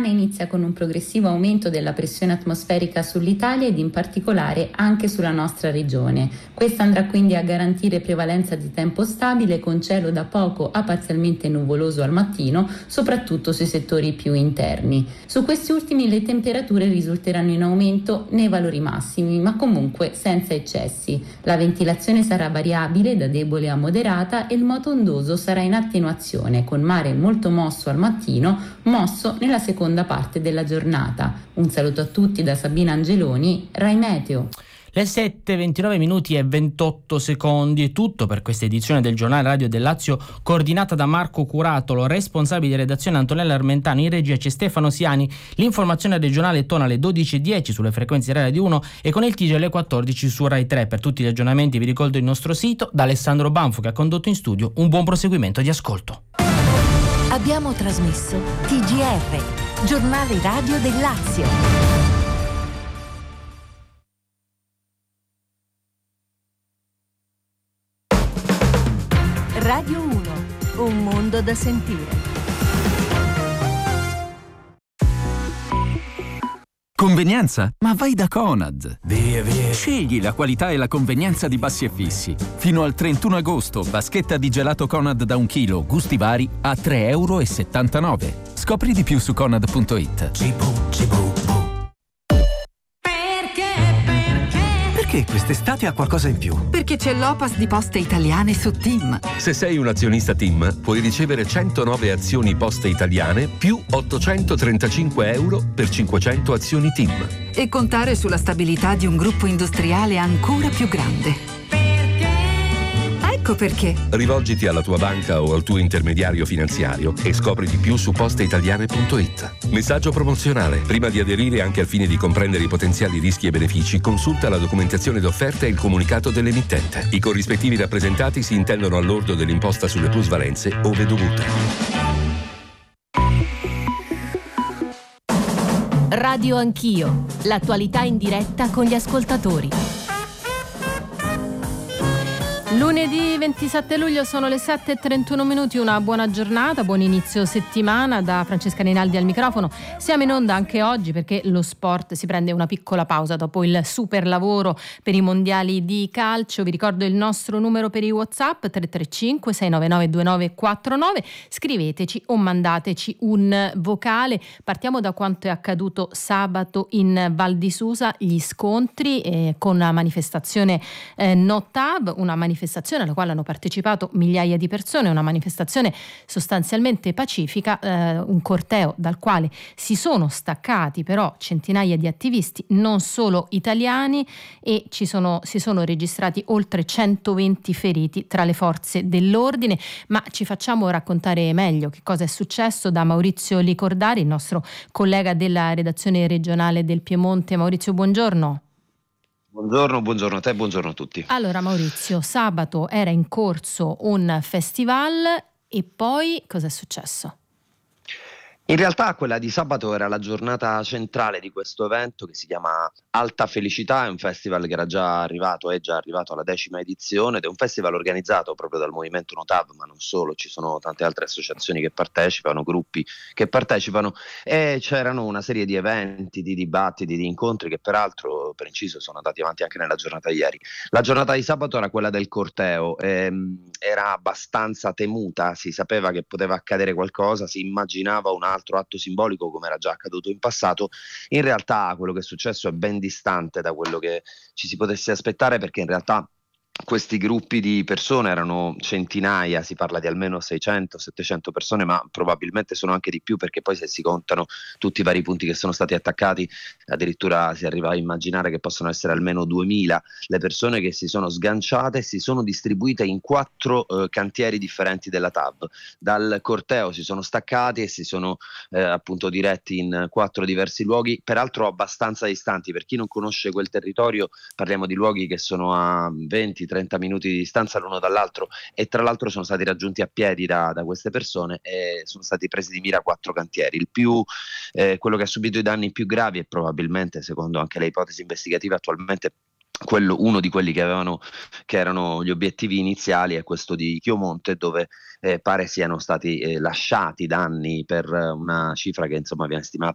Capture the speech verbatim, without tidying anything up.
settimana inizia con un progressivo aumento della pressione atmosferica sull'Italia ed in particolare anche sulla nostra regione. Questa andrà quindi a garantire prevalenza di tempo stabile con cielo da poco a parzialmente nuvoloso al mattino, soprattutto sui settori più interni. Su questi ultimi le temperature risulteranno in aumento nei valori massimi, ma comunque senza eccessi. La ventilazione sarà variabile da debole a moderata e il moto ondoso sarà in attenuazione, con mare molto mosso al mattino, mosso nella seconda parte della giornata. Un saluto a tutti da Sabina Angeloni, Rai Meteo. Le sette, ventinove minuti e ventotto secondi è tutto per questa edizione del Giornale Radio del Lazio, coordinata da Marco Curatolo, responsabile di redazione Antonella Armentano, in regia c'è Stefano Siani. L'informazione regionale torna alle dodici e dieci sulle frequenze Radio uno e con il T G alle quattordici su Rai tre. Per tutti gli aggiornamenti vi ricordo il nostro sito. Da Alessandro Banfo, che ha condotto in studio, un buon proseguimento di ascolto. Abbiamo trasmesso T G R, Giornale Radio del Lazio. Radio uno, un mondo da sentire. Convenienza? Ma vai da Conad! Via, via. Scegli la qualità e la convenienza di Bassi e Fissi. Fino al trentuno agosto, vaschetta di gelato Conad da un chilo, gusti vari, a tre e settantanove euro. Scopri di più su conad punto it. Cibo, cibo, bu. Perché quest'estate ha qualcosa in più? Perché c'è l'Opas di Poste Italiane su TIM. Se sei un azionista TIM, puoi ricevere centonove azioni Poste Italiane più ottocentotrentacinque euro per cinquecento azioni TIM. E contare sulla stabilità di un gruppo industriale ancora più grande. Ecco perché. Rivolgiti alla tua banca o al tuo intermediario finanziario e scopri di più su posteitaliane punto it. Messaggio promozionale. Prima di aderire, anche al fine di comprendere i potenziali rischi e benefici, consulta la documentazione d'offerta e il comunicato dell'emittente. I corrispettivi rappresentati si intendono all'ordo dell'imposta sulle plusvalenze ove dovute. Radio Anch'io. L'attualità in diretta con gli ascoltatori. Lunedì ventisette luglio sono le sette e trentuno minuti, una buona giornata, buon inizio settimana da Francesca Rinaldi al microfono. Siamo in onda anche oggi perché lo sport si prende una piccola pausa dopo il super lavoro per i mondiali di calcio. Vi ricordo il nostro numero per i WhatsApp tre tre cinque sei nove nove due nove quattro nove, scriveteci o mandateci un vocale. Partiamo da quanto è accaduto sabato in Val di Susa, gli scontri eh, con la manifestazione eh, No T A B, una manifestazione alla quale hanno partecipato migliaia di persone, una manifestazione sostanzialmente pacifica, eh, un corteo dal quale si sono staccati però centinaia di attivisti, non solo italiani, e ci sono, si sono registrati oltre centoventi feriti tra le forze dell'ordine. Ma ci facciamo raccontare meglio che cosa è successo da Maurizio Licordari, il nostro collega della redazione regionale del Piemonte. Maurizio, buongiorno. Buongiorno, buongiorno a te, buongiorno a tutti. Allora Maurizio, sabato era in corso un festival e poi cosa è successo? In realtà quella di sabato era la giornata centrale di questo evento che si chiama Alta Felicità, è un festival che era già arrivato, è già arrivato alla decima edizione ed è un festival organizzato proprio dal movimento No T A B, ma non solo, ci sono tante altre associazioni che partecipano, gruppi che partecipano, e c'erano una serie di eventi, di dibattiti, di incontri che peraltro per inciso sono andati avanti anche nella giornata di ieri. La giornata di sabato era quella del corteo, ehm, era abbastanza temuta, si sapeva che poteva accadere qualcosa, si immaginava un altro atto simbolico come era già accaduto in passato. In realtà quello che è successo è ben distante da quello che ci si potesse aspettare, perché in realtà questi gruppi di persone erano centinaia, si parla di almeno seicento settecento persone, ma probabilmente sono anche di più, perché poi se si contano tutti i vari punti che sono stati attaccati addirittura si arriva a immaginare che possono essere almeno duemila le persone che si sono sganciate e si sono distribuite in quattro eh, cantieri differenti della T A B. Dal corteo si sono staccati e si sono eh, appunto diretti in quattro diversi luoghi, peraltro abbastanza distanti. Per chi non conosce quel territorio, parliamo di luoghi che sono a venti trenta minuti di distanza l'uno dall'altro, e tra l'altro sono stati raggiunti a piedi da, da queste persone e sono stati presi di mira quattro cantieri. Il più, eh, quello che ha subito i danni più gravi, e probabilmente secondo anche le ipotesi investigative attualmente quello, uno di quelli che avevano che erano gli obiettivi iniziali, è questo di Chiomonte, dove eh, pare siano stati eh, lasciati danni per una cifra che insomma viene stimata